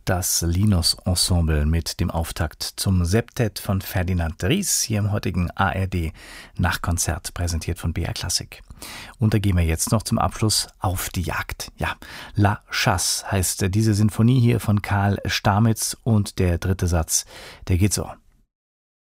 Das Linus Ensemble mit dem Auftakt zum Septett von Ferdinand Ries hier im heutigen ARD Nachkonzert, präsentiert von BR Klassik. Und da gehen wir jetzt noch zum Abschluss auf die Jagd. Ja, La Chasse heißt diese Sinfonie hier von Karl Stamitz und der dritte Satz, der geht so.